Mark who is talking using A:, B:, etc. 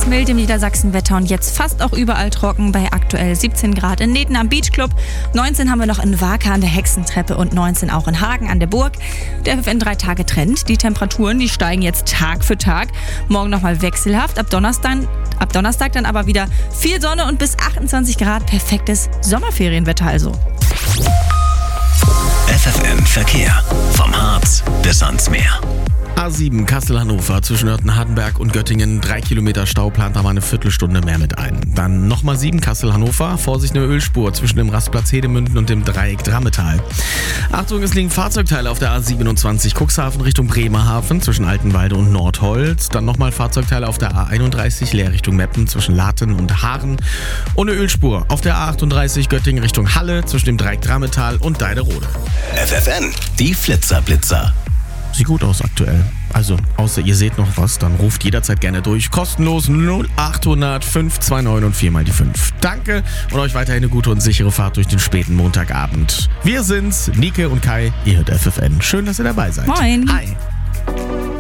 A: mild im Niedersachsenwetter und jetzt fast auch überall trocken bei aktuell 17 Grad in Neten am Beachclub. 19 haben wir noch in Wacker an der Hexentreppe und 19 auch in Hagen an der Burg. Der FFN 3-Tage-Trend. Die Temperaturen, die steigen jetzt Tag für Tag. Morgen nochmal wechselhaft. Ab Donnerstag dann aber wieder viel Sonne und bis 28 Grad. Perfektes Sommerferienwetter also.
B: FFN Verkehr. Vom Harz bis ans Meer.
C: A7 Kassel-Hannover zwischen Nörten-Hardenberg und Göttingen. 3 Kilometer Stau, plant da mal eine Viertelstunde mehr mit ein. Dann nochmal 7 Kassel-Hannover. Vorsicht, eine Ölspur zwischen dem Rastplatz Hedemünden und dem Dreieck Drammetal. Achtung, es liegen Fahrzeugteile auf der A27 Cuxhaven Richtung Bremerhaven zwischen Altenwalde und Nordholz. Dann nochmal Fahrzeugteile auf der A31 Leer Richtung Meppen zwischen Laten und Haaren. Und eine Ölspur auf der A38 Göttingen Richtung Halle zwischen dem Dreieck Drammetal und Deiderode.
B: FFN, die Flitzer-Blitzer.
C: Sieht gut aus aktuell. Also, außer ihr seht noch was, dann ruft jederzeit gerne durch. Kostenlos 0800 529 und 4 mal die 5. Danke und euch weiterhin eine gute und sichere Fahrt durch den späten Montagabend. Wir sind's, Nike und Kai. Ihr hört FFN. Schön, dass ihr dabei seid.
A: Moin.
C: Hi.